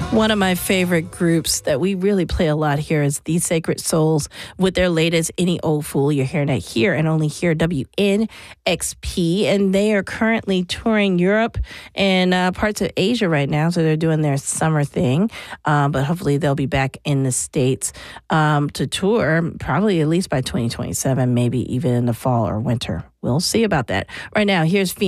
One of my favorite groups that we really play a lot here is The Sacred Souls with their latest Any Old Fool. You're hearing that here and only here, WNXP. And they are currently touring Europe and parts of Asia right now. So they're doing their summer thing. But hopefully they'll be back in the States to tour probably at least by 2027, maybe even in the fall or winter. We'll see about that. Right now, here's Phoenix.